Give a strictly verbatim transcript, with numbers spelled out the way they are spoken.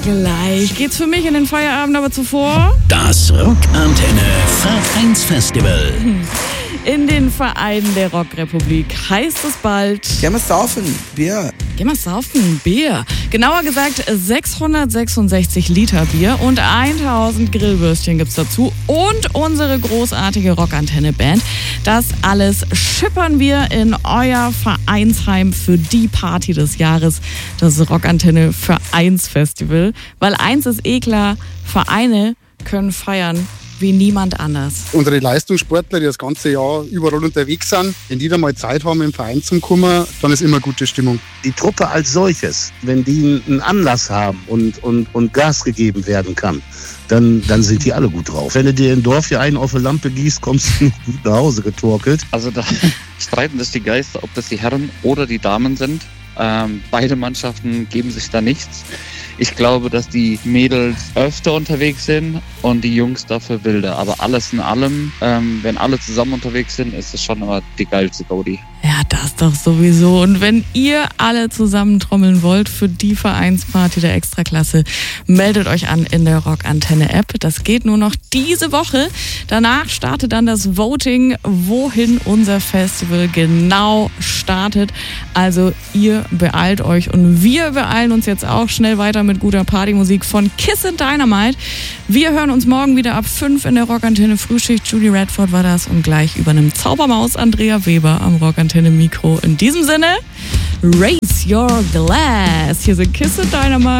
Gleich geht's für mich in den Feierabend, aber zuvor Das Rockantenne Vereinsfestival. in den Vereinen der Rockrepublik heißt es bald... Gehen wir saufen, Bier. Gehen wir saufen, Bier. Genauer gesagt sechshundertsechsundsechzig Liter Bier und tausend Grillwürstchen gibt's dazu und unsere großartige Rockantenne-Band. Das alles schippern wir in euer Vereinsheim für die Party des Jahres, das Rockantenne Vereinsfestival. Weil eins ist eh klar, Vereine können feiern wie niemand anders. Unsere Leistungssportler, die das ganze Jahr überall unterwegs sind, wenn die da mal Zeit haben, im Verein zu kommen, dann ist immer gute Stimmung. Die Truppe als solches, wenn die einen Anlass haben und, und, und Gas gegeben werden kann, dann, dann sind die alle gut drauf. Wenn du dir im Dorf hier einen auf eine Lampe gießt, kommst du gut nach Hause getorkelt. Also da streiten sich die Geister, ob das die Herren oder die Damen sind. Ähm, beide Mannschaften geben sich da nichts. Ich glaube, dass die Mädels öfter unterwegs sind und die Jungs dafür wilder. Aber alles in allem, ähm, wenn alle zusammen unterwegs sind, ist es schon immer die geilste Gaudi. Ja, das doch sowieso. Und wenn ihr alle zusammen trommeln wollt für die Vereinsparty der Extraklasse, meldet euch an in der Rockantenne-App. Das geht nur noch diese Woche. Danach startet dann das Voting, wohin unser Festival genau startet. Also ihr beeilt euch und wir beeilen uns jetzt auch schnell weiter mit guter Partymusik von Kiss and Dynamite. Wir hören uns morgen wieder ab fünf in der Rockantenne Frühschicht. Julie Radford war das und gleich übernimmt Zaubermaus Andrea Weber am Rockantenne Mikro. In diesem Sinne, raise your glass. Hier sind Kiss and Dynamite.